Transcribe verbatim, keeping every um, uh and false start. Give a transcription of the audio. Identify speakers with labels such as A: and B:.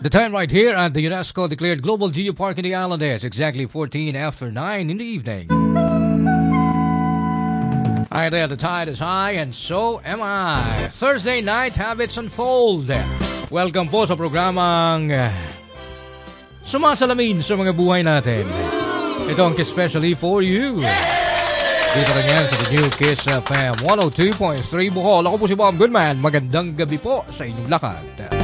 A: The time right here at the UNESCO declared Global Geopark in the island is exactly fourteen after nine in the evening. Hi there, the tide is high and so am I. Thursday night habits unfold. Welcome po sa programang uh, sumasalamin sa mga buhay natin. Ito ang especially for you. Dito lang yan sa The New Kiss F M one oh two point three Bohol. Ako po si Bob Goodman. Magandang gabi po sa inyong lahat.